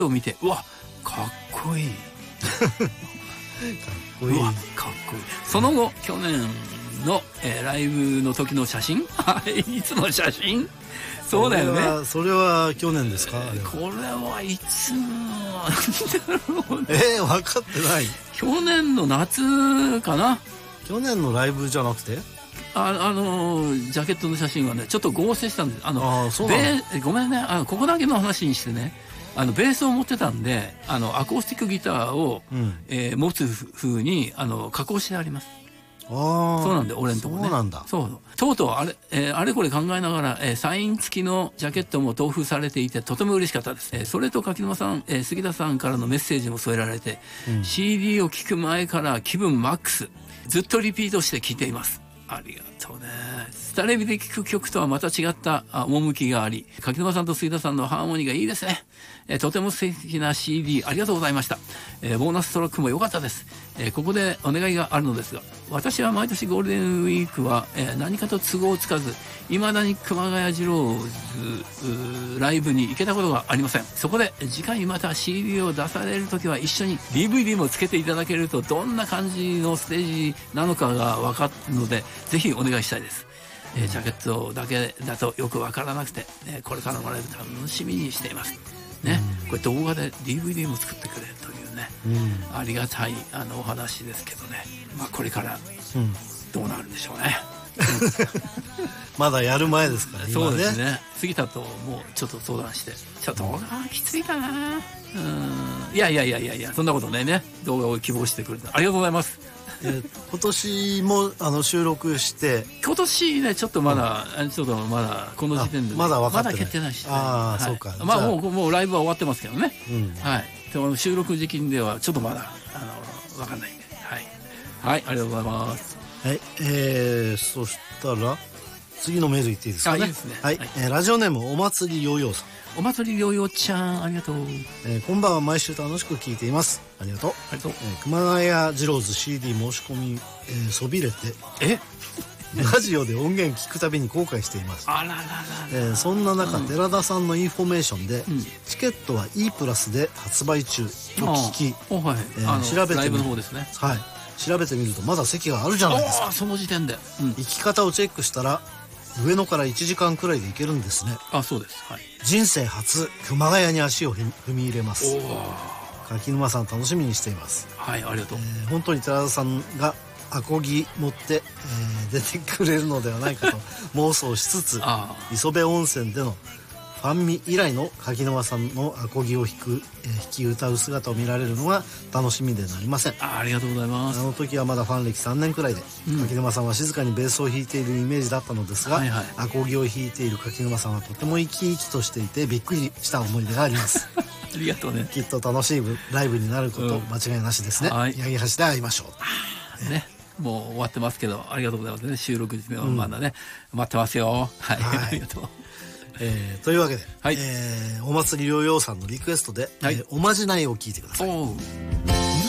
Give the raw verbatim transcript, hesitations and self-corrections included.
を見て、うわかっこいいかっこいい。 うわかっこいい。その後去年の、えー、ライブの時の写真いつの写真。そうだよね。 それは、それは去年ですか。 えー、これはいつのだろうね。 えー、分かってない。 去年の夏かな。 去年のライブじゃなくて、 あ, あのジャケットの写真はねちょっと合成したんです。あのあ、そうなんだ。 ごめんね、あのここだけの話にしてね、あのベースを持ってたんで、あのアコースティックギターを、うんえー、持つ風にあの加工してあります。 ああ、 そうなんで俺んとこね。 そうなんだ。 そうとうとうあれ、えー、あれこれ考えながら、えー、サイン付きのジャケットも同封されていてとても嬉しかったです。えー、それと柿沼さん、えー、杉田さんからのメッセージも添えられて、うん、シーディー を聴く前から気分マックス、ずっとリピートして聴いています。ありがとうね。スタレビで聴く曲とはまた違った趣があり、柿沼さんと杉田さんのハーモニーがいいですね。えー、とても素敵な シーディー ありがとうございました。えー、ボーナストラックも良かったです。えー、ここでお願いがあるのですが、私は毎年ゴールデンウィークは、えー、何かと都合つかず、未だに熊谷二郎ズライブに行けたことがありません。そこで次回また シーディー を出されるときは一緒に ディーブイディー もつけていただけるとどんな感じのステージなのかが分かるので、ぜひお願いしたいです。えー、ジャケットだけだとよく分からなくて、えー、これからのライブ楽しみにしていますね。うん、これ動画で ディーブイディー も作ってくれというね、うん、ありがたいあのお話ですけどね、まあ、これからどうなるんでしょうね。 うん、まだやる前ですからね。 そうですね。杉田ともうちょっと相談して、ちょっと動画はきついかな。うん、いやいやいやいやいや、そんなことないね。動画を希望してくれてありがとうございます。 えー、今年もあの収録して今年ねちょっとまだ、うん、ちょっとまだこの時点で、ね、 まだ分かってない、 まだ決定ないし、ね、 ああ、 はい、 そうか。 まあもうもうライブは終わってますけどね、 うん、 はい。でも収録時期ではちょっとまだあの分かんないんで、はいはい、ありがとうございます。 はい、えー、そしたら次のメールいっていいですかね。 あ、いいですね。 はい、はい。えー、ラジオネームお祭りヨーヨーさん。 お祭りヨーヨーちゃん、ありがとう。 えー、こんばんは。毎週楽しく聞いています。ありがとう。 ありがとう。 えー、熊谷二郎ズ シーディー 申し込み、えー、そびれてえラジオで音源聞くたびに後悔しています。 あらららら、 えー、そんな中、うん、寺田さんのインフォメーションで、うん、チケットは E プラスで発売中と聞き、 はい、えー、 調べてみるライブの方ですね。 はい、調べてみるとまだ席があるじゃないですか。 その時点で、 うん、行き方をチェックしたら上野からいちじかんくらいで行けるんですね。 あ、そうです、はい。 人生初熊谷に足を踏み入れます。柿沼さん楽しみにしています。 はい、ありがとう。 えー、本当に寺田さんがアコギ持って、えー、出てくれるのではないかと妄想しつつ磯部温泉でのファンミ以来の柿沼さんのアコギを弾く、えー、弾き歌う姿を見られるのが楽しみでなりません。 あ, ありがとうございます。 あの時はまだファン歴さんねんくらいで、うん、柿沼さんは静かにベースを弾いているイメージだったのですが、はいはい、アコギを弾いている柿沼さんはとても生き生きとしていてびっくりした思い出がありますありがとうね。 きっと楽しいライブになること間違いなしですね、うん、はい、八木橋で会いましょう、 ね、もう終わってますけどありがとうございますね。収録時はまだね、うん、待ってますよ。はい、はい、ありがとう。 えー、というわけで、 はい、 えー、お祭り療養さんのリクエストで、はい、えー、おまじないを聞いてください。 お